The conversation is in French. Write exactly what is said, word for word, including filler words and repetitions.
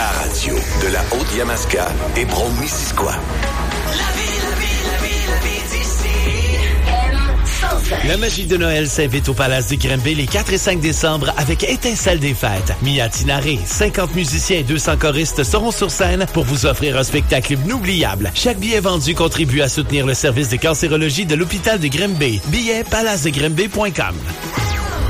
La radio de la Haute-Yamaska et Brome-Missisquoi. La magie de Noël s'invite au Palace de Granby les quatre et cinq décembre avec Étincelle des fêtes. Mia Tinaré, cinquante musiciens et deux cents choristes seront sur scène pour vous offrir un spectacle inoubliable. Chaque billet vendu contribue à soutenir le service de cancérologie de l'hôpital de Granby. Billets palace de granby point com.